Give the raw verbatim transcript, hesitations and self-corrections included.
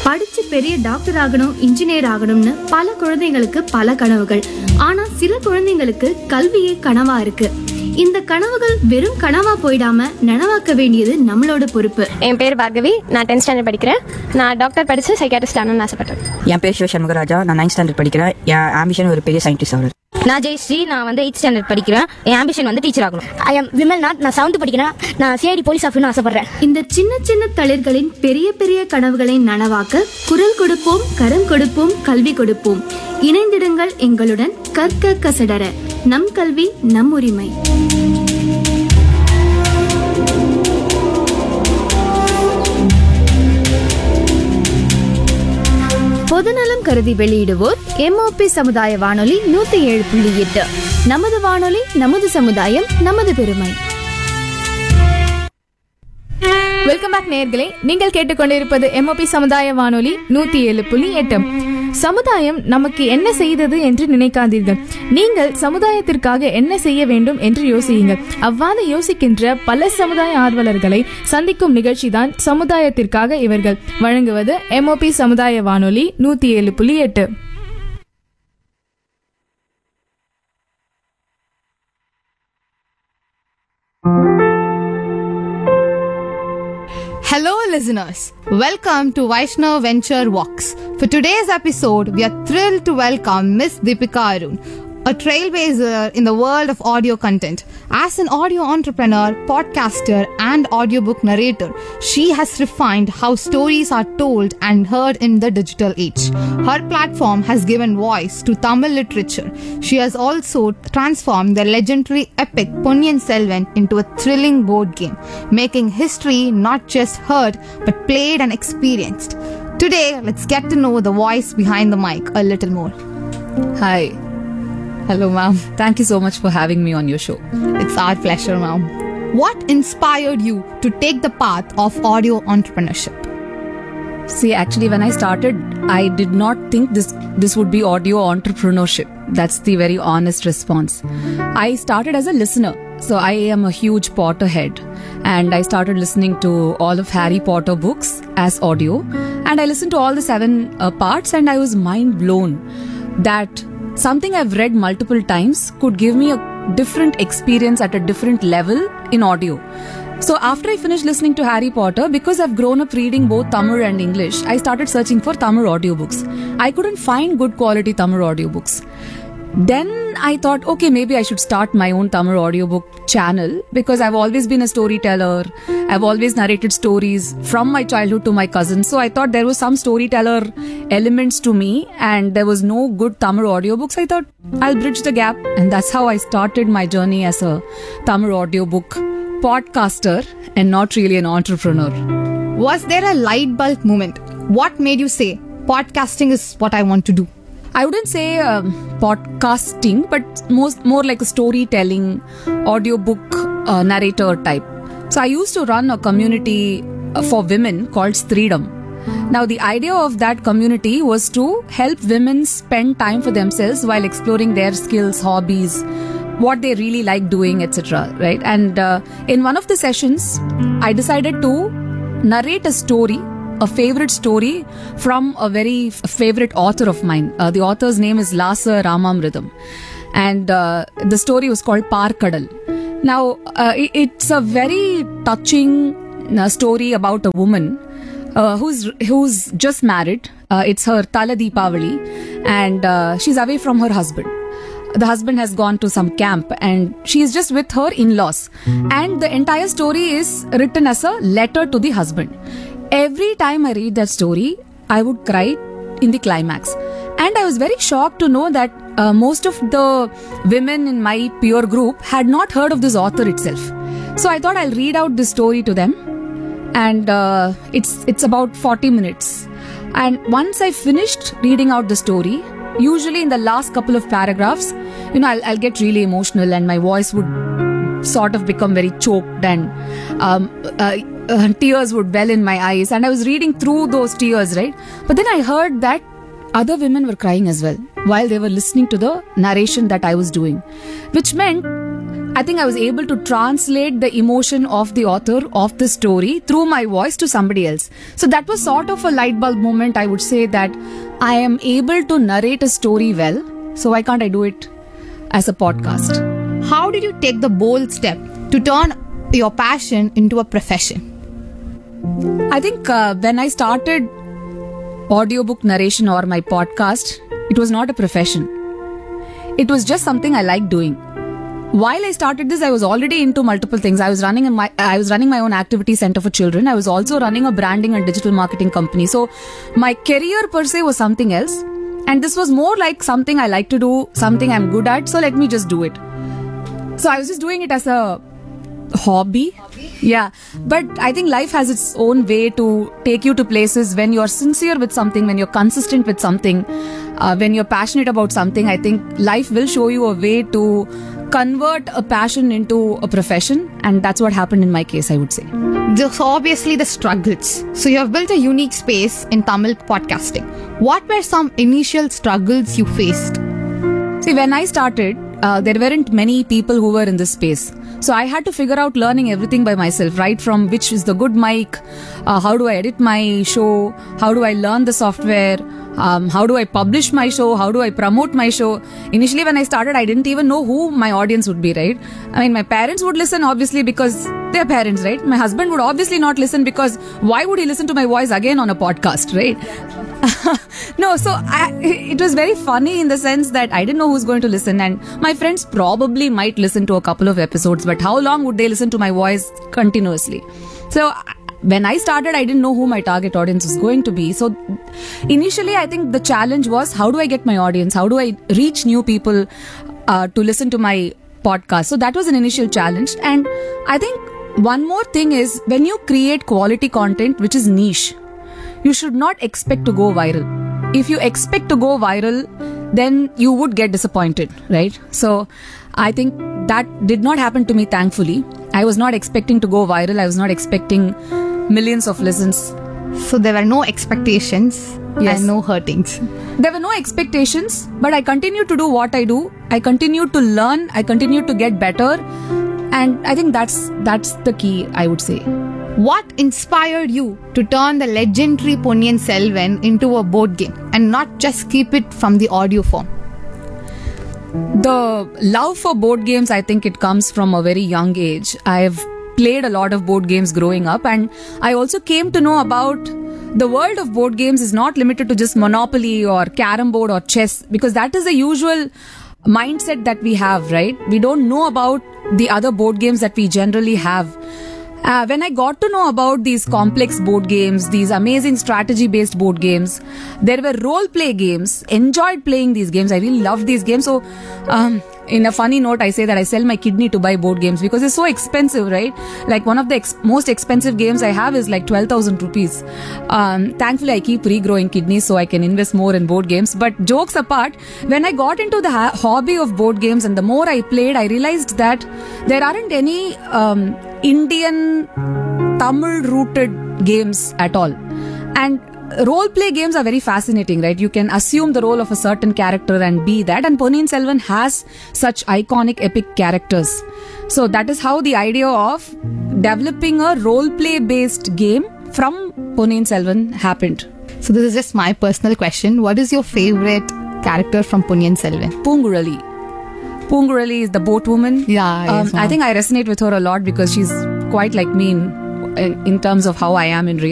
படிச்சு பெரிய டாக்டர் ஆகணும், இன்ஜினியர் ஆகணும்னு பல குழந்தைங்களுக்கு பல கனவுகள். ஆனா சில குழந்தைங்களுக்கு கல்வியே கனவா இருக்கு. இந்த கனவுகள் வெறும் கனவா போயிடாம நனவாக்க வேண்டியது நம்மளோட பொறுப்பு. என் பேர் பார்கவி, நான் டென்த் ஸ்டாண்டர்ட் படிக்கிறேன். நான் டாக்டர் படிச்சு சைக்காட்ரிஸ்ட் ஆகணும்னு ஆசைப்பட்டேன். என் பேர் சிவ சண்முகராஜா, நான் நைன்த் ஸ்டாண்டர்ட் படிக்கிறேன். என் ஆம்பிஷன் ஒரு பெரிய சயின்டிஸ்ட் ஆகணும். நான் ஜெயஸ்ரீ, நான் வந்து எயித் ஸ்டாண்டர்ட் படிக்கிறேன். என் ஆம்பிஷன் வந்து டீச்சர் ஆகணும். ஐ எம் விமல்நாத், நான் செவன்த் படிக்கிறேன். நான் சிஐடி போலீஸ் ஆஃபீஸர்னு ஆசைப்படுறேன். இந்த சின்ன சின்ன தளிர்களின் பெரிய பெரிய கனவுகளை நனவாக்க குரல் கொடுப்போம், கரம் கொடுப்போம், கல்வி கொடுப்போம். இணைந்திடுங்கள் எங்களுடன். கற்க கசடர. நம் கல்வி நம் உரிமை. பொதுநலம் கருதி வெளியிடுவோர் எம்ஓபி சமுதாய வானொலி நூத்தி ஏழு புள்ளி எட்டு. நமது வானொலி, நமது சமுதாயம், நமது பெருமை. வெல்கம் பேக் நேயர்களே, நீங்கள் கேட்டுக்கொண்டிருப்பது எம்ஓபி சமுதாய வானொலி நூத்தி ஏழு புள்ளி எட்டு. சமுதாயம் நமக்கு என்ன செய்தது என்று நினைக்காதீர்கள். நீங்கள் சமுதாயத்திற்காக என்ன செய்ய வேண்டும் என்று யோசியுங்கள். அவ்வாறு யோசிக்கின்ற பல சமுதாய ஆர்வலர்களை சந்திக்கும் நிகழ்ச்சி தான் சமுதாயத்திற்காக இவர்கள் வழங்குவது எம்ஓபி சமுதாய வானொலி நூத்தி ஏழு புள்ளி எட்டு. Hello listeners, welcome to Vaishnav Venture Walks. For today's episode, we are thrilled to welcome Miss Deepika Arun, a trailblazer in the world of audio content. As an audio entrepreneur, podcaster, and audiobook narrator, she has refined how stories are told and heard in the digital age. Her platform has given voice to Tamil literature. She has also transformed the legendary epic Ponniyin Selvan into a thrilling board game, making history not just heard but played and experienced. Today, let's get to know the voice behind the mic a little more. Hi. Hello, ma'am. Thank you so much for having me on your show. It's our pleasure, ma'am. What inspired you to take the path of audio entrepreneurship? See, actually, when I started, I did not think this this would be audio entrepreneurship. That's the very honest response. I started as a listener. So I am a huge Potterhead, and I started listening to all of Harry Potter books as audio, and I listened to all the seven uh, parts, and I was mind blown that something I've read multiple times could give me a different experience at a different level in audio. So after I finished listening to Harry Potter, because I've grown up reading both Tamil and English, I started searching for Tamil audiobooks. I couldn't find good quality Tamil audiobooks. Then I thought, okay, maybe I should start my own Tamil audiobook channel, because I've always been a storyteller. I've always narrated stories from my childhood to my cousins. So I thought there was some storyteller elements to me, and there was no good Tamil audiobooks. I thought I'll bridge the gap, and that's how I started my journey as a Tamil audiobook podcaster and not really an entrepreneur. Was there a light bulb moment? What made you say, podcasting is what I want to do? I wouldn't say um, podcasting, but most more like a storytelling, audiobook uh, narrator type. So I used to run a community uh, for women called Streedom. Now the idea of that community was to help women spend time for themselves while exploring their skills, hobbies, what they really like doing, et cetera. Right? And uh, in one of the sessions, I decided to narrate a story, a favorite story from a very f- favorite author of mine. Uh, the author's name is Lasa Ramamridam, and uh, the story was called Parkadal. Now, uh, it, it's a very touching uh, story about a woman uh, who's who's just married. Uh, it's her Tala Deepavali, and uh, she's away from her husband. The husband has gone to some camp, and she's just with her in-laws. And the entire story is written as a letter to the husband. Every time I read that story, I would cry in the climax. And I was very shocked to know that uh, most of the women in my peer group had not heard of this author itself. So I thought I'll read out this story to them. And uh, it's it's about forty minutes. And once I finished reading out the story, usually in the last couple of paragraphs, you know, I'll, I'll get really emotional, and my voice would sort of become very choked, and um, uh, uh, tears would well in my eyes, and I was reading through those tears, right? But then I heard that other women were crying as well while they were listening to the narration that I was doing, which meant I think I was able to translate the emotion of the author of the story through my voice to somebody else. So that was sort of a light bulb moment. I would say that I am able to narrate a story well. So why can't I do it as a podcast? How did you take the bold step to turn your passion into a profession? I think uh, when I started audiobook narration or my podcast, it was not a profession. It was just something I liked doing. While I started this, I was already into multiple things. I was running a, my I was running my own activity center for children. I was also running a branding and digital marketing company. So my career per se was something else. And this was more like something I like to do, something I'm good at. So let me just do it. So I was just doing it as a hobby. Yeah. But I think life has its own way to take you to places when you're sincere with something, when you're consistent with something, uh, when you're passionate about something. I think life will show you a way to convert a passion into a profession. And that's what happened in my case, I would say. So obviously the struggles. So you have built a unique space in Tamil podcasting. What were some initial struggles you faced? See, when I started, uh, there weren't many people who were in this space. So I had to figure out learning everything by myself, right from which is the good mic, uh, how do I edit my show, how do I learn the software, um, how do I publish my show, how do I promote my show. Initially when I started, I didn't even know who my audience would be, right? I mean, my parents would listen obviously because they're parents, right? My husband would obviously not listen because why would he listen to my voice again on a podcast, right? No, so I, it was very funny in the sense that I didn't know who's going to listen, and my friends probably might listen to a couple of episodes, but how long would they listen to my voice continuously? So when I started, I didn't know who my target audience was going to be. So initially, I think the challenge was, how do I get my audience? How do I reach new people uh, to listen to my podcast? So that was an initial challenge. And I think one more thing is, when you create quality content, which is niche, you should not expect to go viral. If you expect to go viral, then you would get disappointed, right? So I think that did not happen to me, thankfully. I was not expecting to go viral. I was not expecting millions of listens. So there were no expectations Yes. and no hurtings. There were no expectations, but I continued to do what I do. I continued to learn. I continued to get better. And I think that's that's the key, I would say. What inspired you to turn the legendary Ponniyin Selvan into a board game and not just keep it from the audio form? The love for board games, I think it comes from a very young age. I've played a lot of board games growing up, and I also came to know about the world of board games is not limited to just Monopoly or Carrom board or chess, because that is the usual mindset that we have, right? We don't know about the other board games that we generally have. Uh, when I got to know about these complex board games, these amazing strategy-based board games, there were role-play games. Enjoyed playing these games. I really loved these games. So, um, in a funny note, I say that I sell my kidney to buy board games because it's so expensive, right? Like one of the ex- most expensive games I have is like twelve thousand rupees. Um, thankfully, I keep regrowing kidneys so I can invest more in board games. But jokes apart, when I got into the ha- hobby of board games and the more I played, I realized that there aren't any um, Indian Tamil-rooted games at all. And role-play games are very fascinating, right? You can assume the role of a certain character and be that. And Ponniyin Selvan has such iconic, epic characters. So that is how the idea of developing a role-play based game from Ponniyin Selvan happened. So this is just my personal question. What is your favorite character from Ponniyin Selvan? Poonguzhali. Poonguzhali is the boat woman. Yeah, yes, um, I think I resonate with her a lot because she's quite like me in, in, in terms of how I am in real